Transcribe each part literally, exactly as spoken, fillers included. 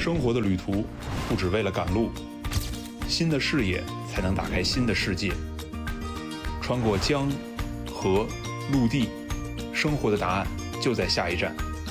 生活的旅途不只为了赶路，新的视野才能打开新的世界。穿过江、河、陆地，生活的答案就在下一站。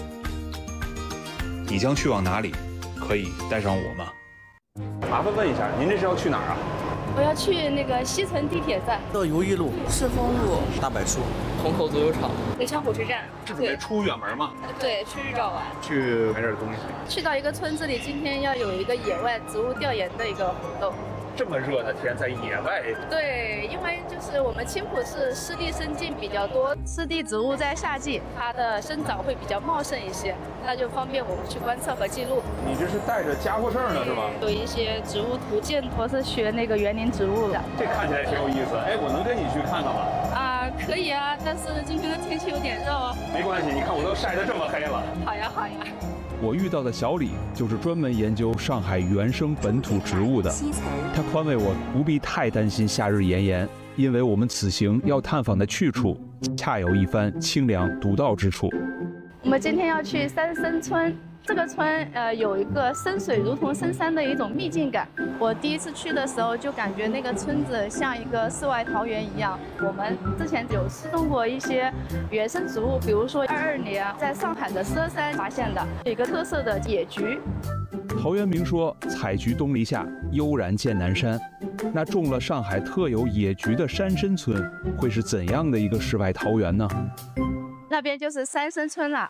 你将去往哪里？可以带上我吗？ 麻烦问一下，您这是要去哪儿啊？ 我要去那个西城地铁站、 乐游一路、 赤峰路、 大柏树、 虹口足球场、 北昌火车站。 是准备出远门吗？ 对，去日照玩， 去买点东西。 去到一个村子里，今天要有一个野外植物调研的一个活动。 这么热的天，在野外。 对，因为就是我们青浦市湿地生境比较多，湿地植物在夏季它的生长会比较茂盛一些，那就方便我们去观测和记录。 你这是带着家伙事儿呢，是吧？ 有一些植物图鉴，我是学那个园林植物的。 这看起来挺有意思。哎，我能跟你去看看吗？ 啊，可以啊，但是今天的天气有点热哦。 没关系，你看我都晒得这么黑了。 好呀，好呀。 我遇到的小李就是专门研究上海原生本土植物的，他宽慰我不必太担心夏日炎炎，因为我们此行要探访的去处恰有一番清凉独到之处。 我们今天要去三生村，这个村呃有一个深水如同深山的一种秘境感。我第一次去的时候就感觉那个村子像一个世外桃源一样。我们之前有失踪过一些原生植物，比如说二二年在上海的佘山发现的有一个特色的野菊。 陶渊明说：“采菊东篱下，悠然见南山。”那种了上海特有野菊的山参村，会是怎样的一个世外桃源呢？ 那边就是三生村了。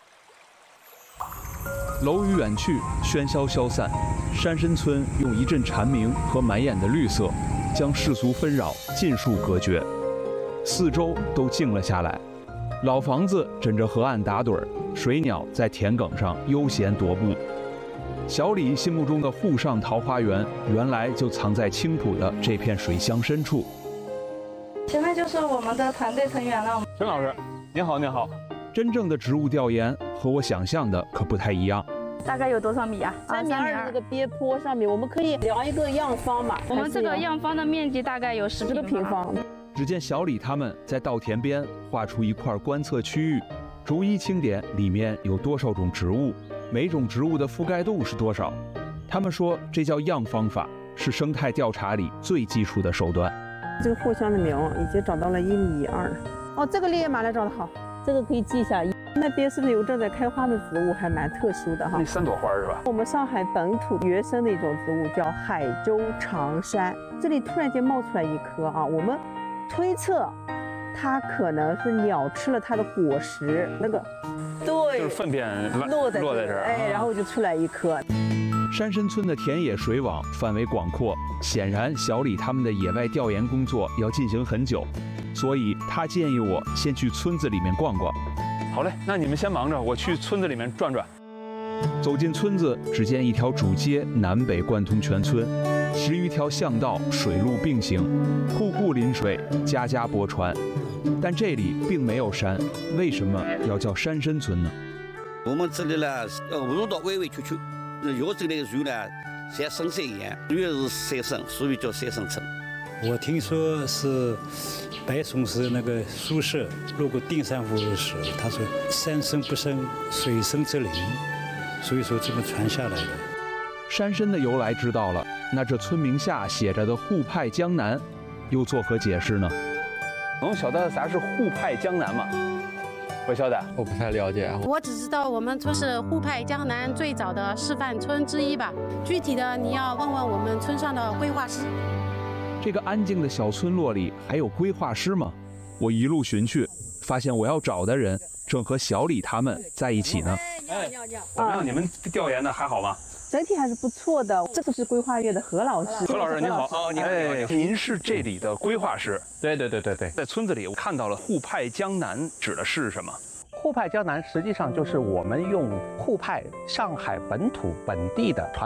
楼宇远去，喧嚣消散，山参村用一阵蝉鸣和满眼的绿色，将世俗纷扰尽数隔绝，四周都静了下来。老房子枕着河岸打盹儿，水鸟在田埂上悠闲踱步。小李心目中的沪上桃花源，原来就藏在青浦的这片水乡深处。 前面就是我们的团队成员了。 陈老师，您好，您好。 真正的植物调研和我想象的可不太一样。 大概有多少米啊？ 三米二这个边坡上面，我们可以量一个样方嘛。 我们这个样方的面积大概有十个平方。 只见小李他们在稻田边画出一块观测区域，逐一清点里面有多少种植物，每种植物的覆盖度是多少。他们说这叫样方法，是生态调查里最基础的手段。 这个藿香的苗已经长到了一米二。哦，这个烈焰马来长得好，这个可以记一下。那边是不是有正在开花的植物，还蛮特殊的哈？ 那三朵花是吧？ 我们上海本土原生的一种植物叫海州长杉，这里突然间冒出来一颗啊，我们推测它可能是鸟吃了它的果实，那个对， 就是粪便落在落在这儿， 哎，然后就出来一颗。 山参村的田野水网范围广阔，显然小李他们的野外调研工作要进行很久，所以他建议我先去村子里面逛逛。 好嘞，那你们先忙着，我去村子里面转转。 走进村子，只见一条主街南北贯通全村，十余条巷道水路并行，户户临水，家家泊船。但这里并没有山，为什么要叫山参村呢？ 我们这里呢，呃，路道弯弯曲曲，有这类树呢，像深山一样，主要是山参，所以叫山参村。 我听说是白崇禧那个苏轼路过定山湖的时候，他说山深不深，水深则灵，所以说这么传下来的。 山参的由来知道了，那这村名下写着的沪派江南，又作何解释呢？ 能晓得啥是沪派江南吗？不晓得， 我不太了解。 我只知道我们村是沪派江南最早的示范村之一吧，具体的你要问问我们村上的规划师。 这个安静的小村落里还有规划师吗？我一路寻去，发现我要找的人正和小李他们在一起呢。 哎，怎么样？你们调研的还好吗？ 整体还是不错的。这个是规划院的何老师。 何老师您好， 哦，你好， 哎，您是这里的规划师？ 对对对对对， 在村子里我看到了沪派江南指的是什么？ 沪派江南实际上就是我们用沪派上海本土本地的传